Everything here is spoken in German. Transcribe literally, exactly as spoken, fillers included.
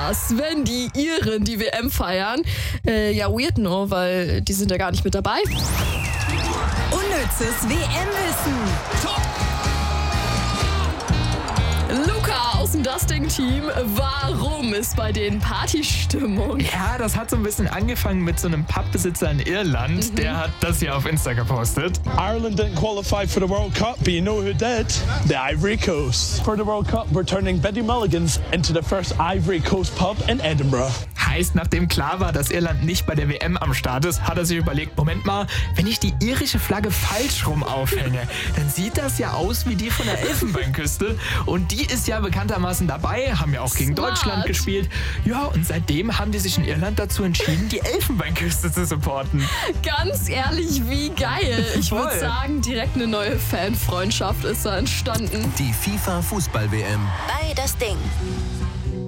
krass, wenn die Iren die W M feiern. Äh, ja, weird nur, weil die sind ja gar nicht mit dabei. Unnützes W M-Wissen. Luca aus dem Dusting-Team, warum ist bei denen Partystimmung? Ja, das hat so ein bisschen angefangen mit so einem Pubbesitzer in Irland. Mhm. Der hat das hier auf Insta gepostet. Ireland didn't qualify for the World Cup, but you know who did? The Ivory Coast. For the World Cup, we're turning Biddy Mulligans into the first Ivory Coast pub in Edinburgh. Heißt, nachdem klar war, dass Irland nicht bei der W M am Start ist, hat er sich überlegt, Moment mal, wenn ich die irische Flagge falsch rum aufhänge, dann sieht das ja aus wie die von der Elfenbeinküste. Und die ist ja bekanntermaßen dabei, haben ja auch gegen Smart. Deutschland gespielt. Ja, und seitdem haben die sich in Irland dazu entschieden, die Elfenbeinküste zu supporten. Ganz ehrlich, wie geil. Ich würde sagen, direkt eine neue Fanfreundschaft ist da entstanden. Die FIFA Fußball-W M. Bei das Ding.